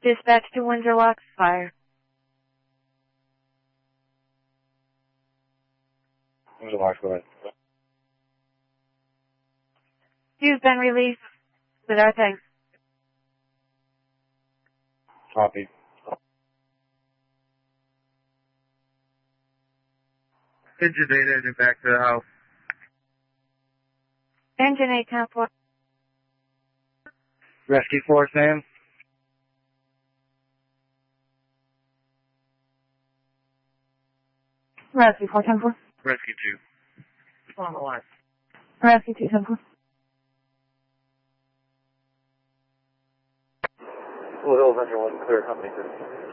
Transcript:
Dispatch to Windsor Locks, fire. Windsor Locks, go ahead. You've been released with our thanks. Copy. Engine data engine back to the house. Engine 8, 10-4. Rescue force, ma'am. Rescue 4, 10-4. Rescue 2. On the line. Rescue 2, 10-4. Blue Hills, engine 1, clear company 2.